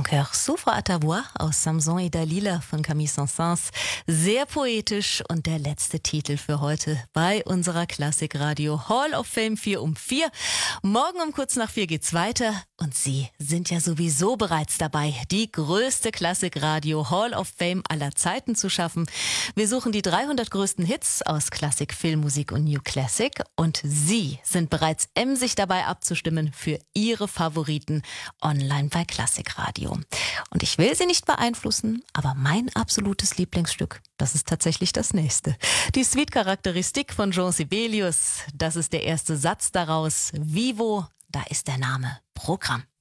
Cœur s'ouvre à ta voix aus Samson et Dalila von Camille Saint-Saëns. Sehr poetisch und der letzte Titel für heute bei unserer Klassikradio Hall of Fame 4 um 4. Morgen um kurz nach 4 geht's weiter und Sie sind ja sowieso bereits dabei, die größte Klassikradio Hall of Fame aller Zeiten zu schaffen. Wir suchen die 300 größten Hits aus Klassik, Filmmusik und New Classic und Sie sind bereits emsig dabei abzustimmen für Ihre Favoriten online bei Klassikradio. Und ich will Sie nicht beeinflussen, aber mein absolutes Lieblingsstück, das ist tatsächlich das nächste. Die Suite-Charakteristik von Jean Sibelius, das ist der erste Satz daraus. Vivo, da ist der Name. Programm.